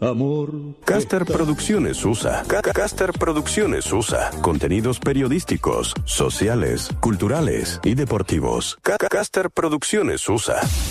Amor. Caster Producciones USA. Caster Producciones USA. Contenidos periodísticos, sociales, culturales y deportivos. Caster Producciones USA.